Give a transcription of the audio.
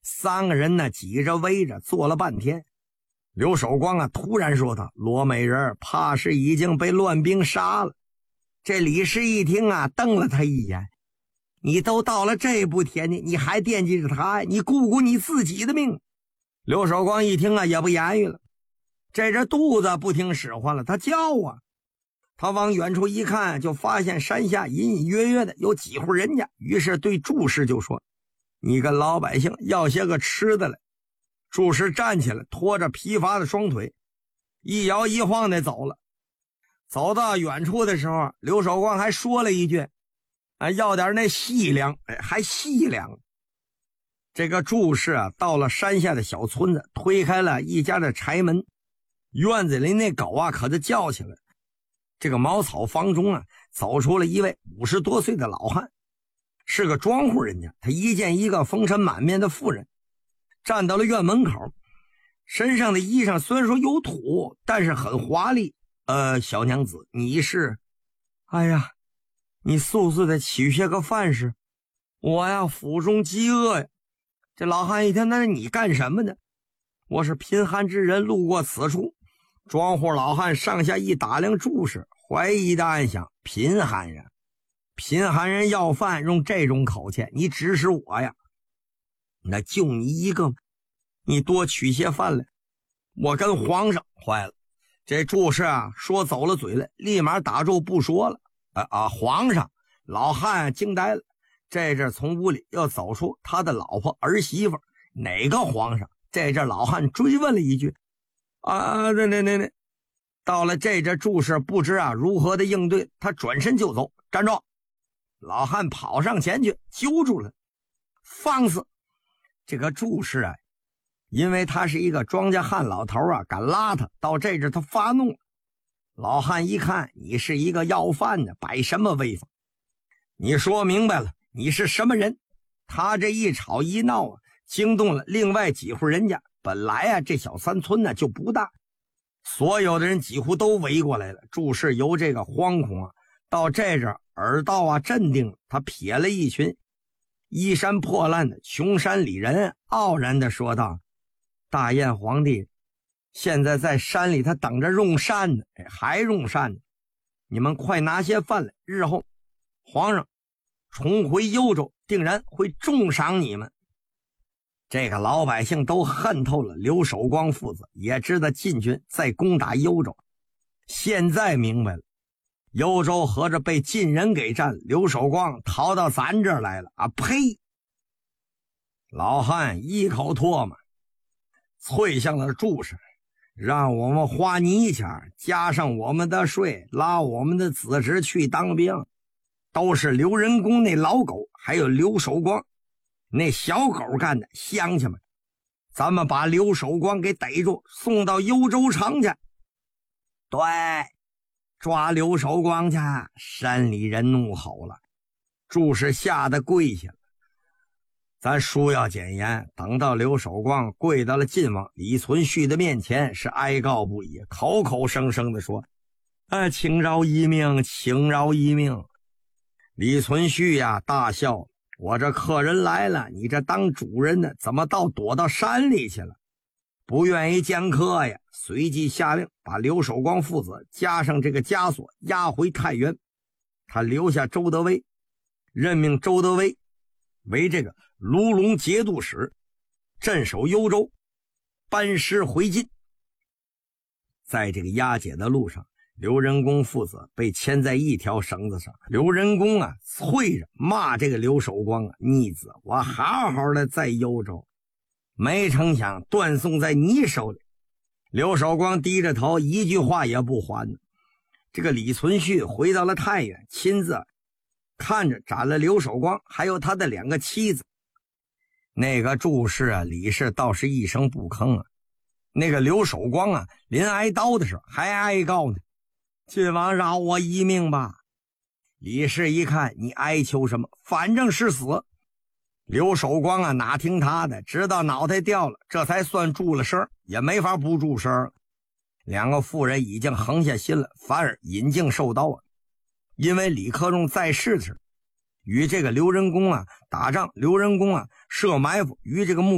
3个人呢挤着围着坐了半天。刘守光啊突然说他罗美人怕是已经被乱兵杀了。这李氏一听啊瞪了他一眼，你都到了这步田地，你还惦记着他呀？你顾顾你自己的命。刘守光一听啊也不言语了，这肚子不听使唤了，他叫啊。他往远处一看，就发现山下隐隐约约的有几户人家，于是对祝氏就说，你跟老百姓要些个吃的来。祝氏站起来，拖着疲乏的双腿，一摇一晃的走了。走到远处的时候，刘守光还说了一句，要点那细粮，还细粮。这个祝氏啊，到了山下的小村子，推开了一家的柴门，院子里那狗啊可就叫起来。这个茅草房中啊，走出了一位50多岁的老汉，是个庄户人家。他一见一个风尘满面的妇人，站到了院门口，身上的衣裳虽然说有土，但是很华丽。小娘子，你是？哎呀，你速速的取些个饭食，我呀腹中饥饿呀。这老汉一听，那你干什么呢？我是贫寒之人，路过此处。庄户老汉上下一打量祝氏，怀疑的暗想，贫寒人要饭用这种口气，你指使我呀？那就你一个，你多取些饭来，我跟皇上。坏了，这祝氏啊说走了嘴了，立马打住不说了。皇上！老汉惊呆了，这从屋里又走出他的老婆儿媳妇。哪个皇上？这老汉追问了一句。那到了这祝氏不知啊如何的应对，他转身就走。站住！老汉跑上前去揪住了，放肆！这个祝氏啊，因为他是一个庄稼汉老头啊，敢拉他，到这他发怒了。老汉一看，你是一个要饭的，摆什么威风？你说明白了，你是什么人？他这一吵一闹啊，惊动了另外几户人家。本来啊这小山村呢就不大，所有的人几乎都围过来了。祝氏由这个惶恐啊到这耳道啊镇定，他瞥了一群衣衫破烂的穷山里人，傲然地说道，大燕皇帝现在在山里，他等着用膳呢，还用膳呢。你们快拿些饭来，日后皇上重回幽州，定然会重赏你们。这个老百姓都恨透了刘守光父子，也知道晋军在攻打幽州。现在明白了，幽州合着被晋人给占，刘守光逃到咱这儿来了啊！呸！老汉一口唾沫啐向了祝氏，让我们花泥钱加上我们的税，拉我们的子侄去当兵，都是刘仁恭那老狗还有刘守光那小狗干的，乡亲们，咱们把刘守光给逮住，送到幽州城去。对，抓刘守光去！山里人怒吼了，祝氏吓得跪下了。咱书要简言，等到刘守光跪到了晋王李存勖的面前，是哀告不已，口口声声的说，请饶一命，请饶一命。李存勖呀大笑，我这客人来了，你这当主人的怎么躲到山里去了？不愿意见客呀。随即下令把刘守光父子加上这个枷锁押回太原。他留下周德威，任命周德威为这个卢龙节度使，镇守幽州，班师回晋。在这个押解的路上，刘仁恭父子被牵在一条绳子上。刘仁恭啊啐着骂这个刘守光啊，逆子，我好好的在幽州，没成想断送在你手里。刘守光低着头，一句话也不还呢。这个李存勖回到了太原，亲自看着斩了刘守光还有他的2个妻子。那个祝氏啊李氏倒是一声不吭啊。那个刘守光啊临挨刀的时候还哀告呢，晋王饶我一命吧。李氏一看，你哀求什么，反正是死。刘守光啊哪听他的，直到脑袋掉了，这才算住了声，也没法不住声了。2个妇人已经横下心了，反而引颈受刀啊。因为李克用在世时与这个刘仁恭啊打仗，刘仁恭啊设埋伏于这个